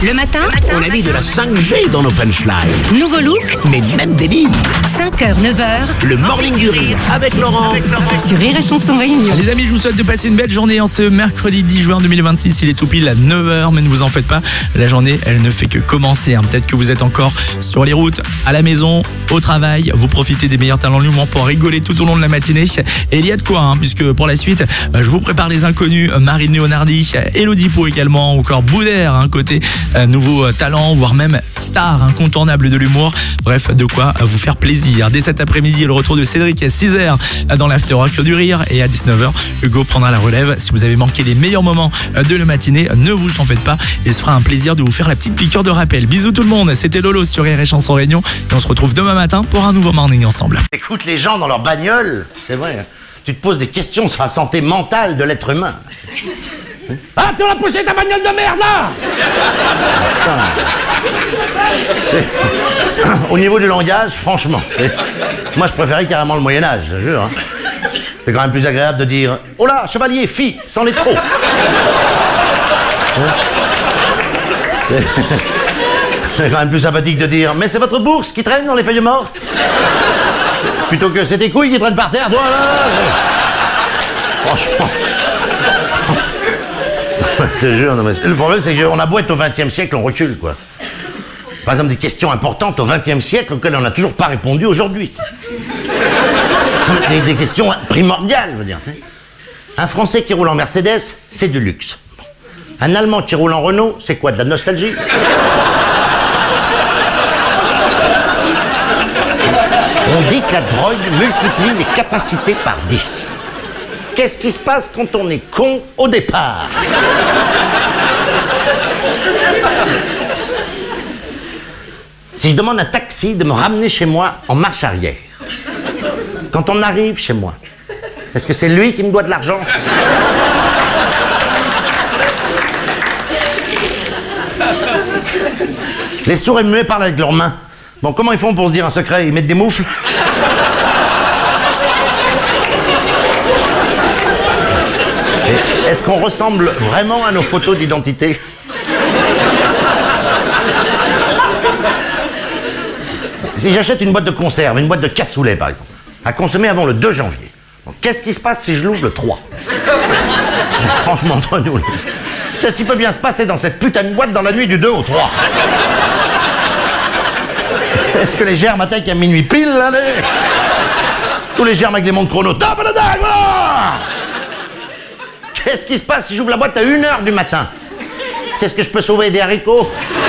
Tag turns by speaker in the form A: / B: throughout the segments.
A: Le matin,
B: On a mis de la 5G dans nos punchlines.
A: nouveau look,
B: Mais même des livres.
A: 5h, 9h,
B: Le morning du rire avec Laurent.
A: sur Rire et Chanson Réunion.
C: Les amis, je vous souhaite de passer une belle journée en ce mercredi 10 juin 2026. Il est tout pile à 9h, mais ne vous en faites pas. La journée, elle ne fait que commencer. Peut-être que vous êtes encore sur les routes, à la maison, au travail. Vous profitez des meilleurs talents du moment pour rigoler tout au long de la matinée. Et il y a de quoi, puisque pour la suite, je vous prépare les inconnus. Marine Leonardi, Elodie Pou également, encore Boudère, côté nouveau talent, voire même star incontournable de l'humour. Bref, de quoi vous faire plaisir. Dès cet après-midi, le retour de Cédric à 6h dans l'After Rock du Rire. Et à 19h, Hugo prendra la relève. Si vous avez manqué les meilleurs moments de la matinée, ne vous en faites pas. Il se fera un plaisir de vous faire la petite piqûre de rappel. Bisous tout le monde, c'était Lolo sur Rire et Chanson Réunion. Et on se retrouve demain matin pour un nouveau morning ensemble.
D: Écoute les gens dans leur bagnole, c'est vrai, tu te poses des questions sur la santé mentale de l'être humain. Ah, tu as poussé ta bagnole de merde là! Au niveau du langage, franchement, moi je préférais carrément le Moyen-Âge, je te jure. C'est quand même plus agréable de dire « Oh là, chevalier, fille, sans les trop !» C'est quand même plus sympathique de dire « Mais c'est votre bourse qui traîne dans les feuilles mortes !» Plutôt que c'est tes couilles qui traînent par terre, toi là. Franchement. Je te jure, non, mais le problème c'est qu'on a beau être au XXe siècle, on recule quoi. Par exemple des questions importantes au XXe siècle auxquelles on n'a toujours pas répondu aujourd'hui. Des questions primordiales, je veux dire. Un Français qui roule en Mercedes, c'est du luxe. Un Allemand qui roule en Renault, c'est quoi, de la nostalgie? On dit que la drogue multiplie les capacités par 10. Qu'est-ce qui se passe quand on est con au départ? Si je demande à un taxi de me ramener chez moi en marche arrière, quand on arrive chez moi, est-ce que c'est lui qui me doit de l'argent? Les sourds et muets parlent avec leurs mains. Bon, comment ils font pour se dire un secret? Ils mettent des moufles? Est-ce qu'on ressemble vraiment à nos photos d'identité? Si j'achète une boîte de conserve, une boîte de cassoulet par exemple, à consommer avant le 2 janvier, qu'est-ce qui se passe si je l'ouvre le 3? Franchement, entre nous, qu'est-ce qui peut bien se passer dans cette putain de boîte dans la nuit du 2 au 3? Est-ce que les germes attaquent à minuit pile, là? Tous les germes avec les montres chrono. Top, voilà! Qu'est-ce qui se passe si j'ouvre la boîte à 1h du matin? Est-ce que je peux sauver des haricots?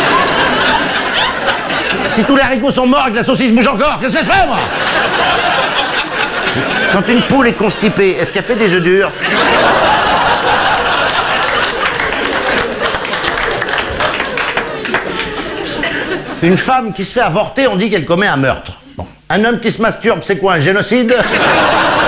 D: Si tous les haricots sont morts et que la saucisse bouge encore, qu'est-ce qu'elle fait, moi? Quand une poule est constipée, est-ce qu'elle fait des œufs durs? Une femme qui se fait avorter, on dit qu'elle commet un meurtre. Bon. Un homme qui se masturbe, c'est quoi, un génocide?